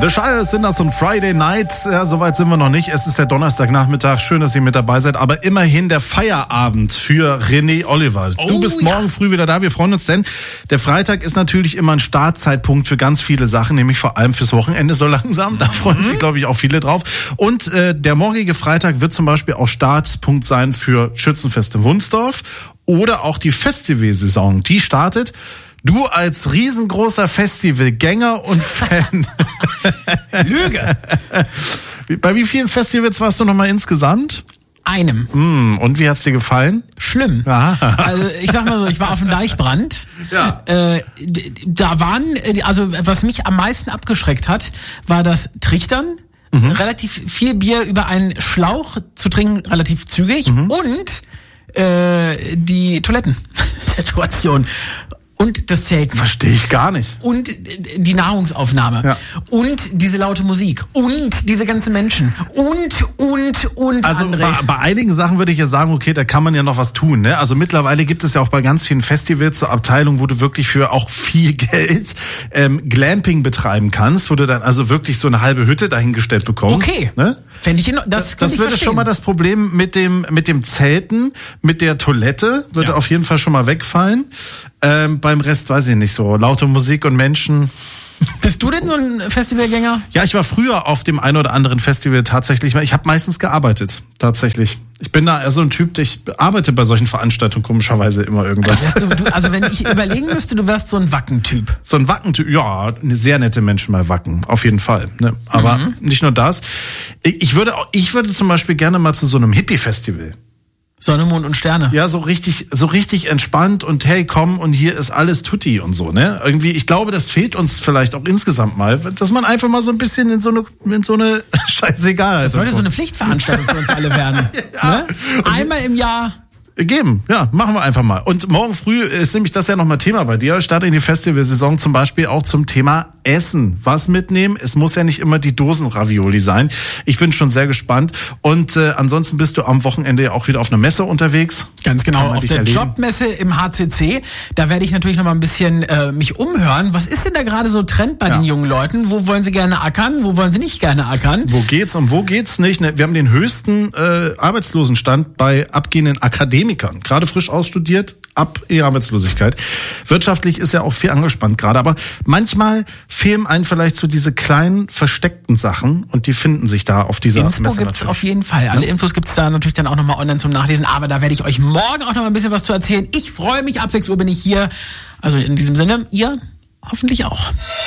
The Shire sind das und Friday Night. Ja, soweit sind wir noch nicht. Es ist der Donnerstagnachmittag. Schön, dass ihr mit dabei seid. Aber immerhin der Feierabend für René Oliver. Du bist morgen früh wieder da. Wir freuen uns, denn der Freitag ist natürlich immer ein Startzeitpunkt für ganz viele Sachen, nämlich vor allem fürs Wochenende so langsam. Da freuen sich, glaube ich, auch viele drauf. Und der morgige Freitag wird zum Beispiel auch Startpunkt sein für Schützenfest in Wunsdorf oder auch die Festivalsaison. Die startet. Du als riesengroßer Festivalgänger und Fan. Lüge. Bei wie vielen Festivals warst du nochmal insgesamt? Einem. Und wie hat's dir gefallen? Schlimm. Ja. Also ich sag mal so, ich war auf dem Deichbrand. Ja. Da waren, also was mich am meisten abgeschreckt hat, war das Trichtern. Relativ viel Bier über einen Schlauch zu trinken, relativ zügig. Und die Toilettensituation. Und das Zelten. Verstehe ich gar nicht. Und die Nahrungsaufnahme. Ja. Und diese laute Musik. Und diese ganzen Menschen. Und also bei einigen Sachen würde ich ja sagen, okay, da kann man ja noch was tun. Ne? Also mittlerweile gibt es ja auch bei ganz vielen Festivals so Abteilungen, wo du wirklich für auch viel Geld Glamping betreiben kannst, wo du dann also wirklich so eine halbe Hütte dahingestellt bekommst. Okay. Ne? Fände ich das würde schon mal das Problem mit dem Zelten, mit der Toilette würde auf jeden Fall schon mal wegfallen. Beim Rest weiß ich nicht so. Laute Musik und Menschen. Bist du denn so ein Festivalgänger? Ja, ich war früher auf dem einen oder anderen Festival tatsächlich. Ich habe meistens gearbeitet, tatsächlich. Ich bin da so ein Typ, ich arbeite bei solchen Veranstaltungen komischerweise immer irgendwas. Also wenn ich überlegen müsste, du wärst so ein Wacken-Typ. So ein Wacken-Typ, ja, sehr nette Menschen bei Wacken, auf jeden Fall. Ne? Aber nicht nur das. Ich würde zum Beispiel gerne mal zu so einem Hippie-Festival. Sonne, Mond und Sterne. Ja, so richtig entspannt und hey, komm und hier ist alles Tutti und so, ne? Irgendwie, ich glaube, das fehlt uns vielleicht auch insgesamt mal, dass man einfach mal so ein bisschen in so eine Scheißegal. Das sollte so eine Pflichtveranstaltung für uns alle werden. Ja. Ne? Einmal im Jahr. Geben, ja, machen wir einfach mal. Und morgen früh ist nämlich das ja nochmal Thema bei dir. Start in die Festivalsaison zum Beispiel auch zum Thema Essen. Was mitnehmen? Es muss ja nicht immer die Dosen-Ravioli sein. Ich bin schon sehr gespannt. Und ansonsten bist du am Wochenende ja auch wieder auf einer Messe unterwegs. Ganz genau, auf der Jobmesse im HCC. Da werde ich natürlich nochmal ein bisschen mich umhören. Was ist denn da gerade so Trend bei den jungen Leuten? Wo wollen sie gerne ackern? Wo wollen sie nicht gerne ackern? Wo geht's und wo geht's nicht? Wir haben den höchsten Arbeitslosenstand bei abgehenden Akademikern. Gerade frisch ausstudiert, ab Arbeitslosigkeit. Wirtschaftlich ist ja auch viel angespannt gerade, aber manchmal fehlen einem vielleicht so diese kleinen versteckten Sachen und die finden sich da auf dieser Messe. Info gibt's auf jeden Fall. Alle Infos gibt's da natürlich dann auch nochmal online zum Nachlesen, aber da werde ich euch morgen auch nochmal ein bisschen was zu erzählen. Ich freue mich, ab 6 Uhr bin ich hier. Also in diesem Sinne, ihr hoffentlich auch.